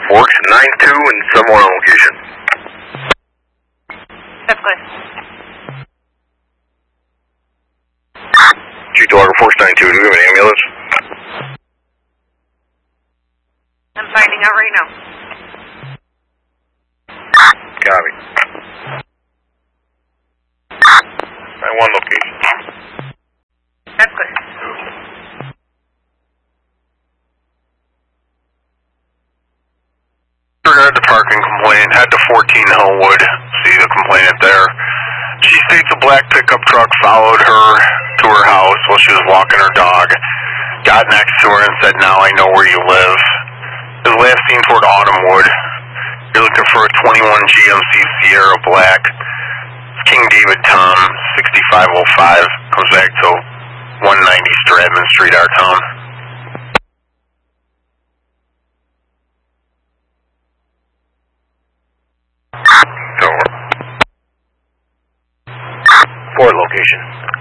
Forks 9-2 and somewhere on location. That's good. G Dogger Forks 9-2, do we have an ambulance? I'm finding out right now. Copy. 9-1 location. That's good. Regard the parking complaint, head to 14 Hillwood, see the complainant there. She states a black pickup truck followed her to her house while she was walking her dog, got next to her and said, "Now I know where you live." It was last seen toward Autumnwood. You're looking for a 21 GMC Sierra Black. King David Tom, 6505, comes back to 190 Stratman Street, our town. Ford location.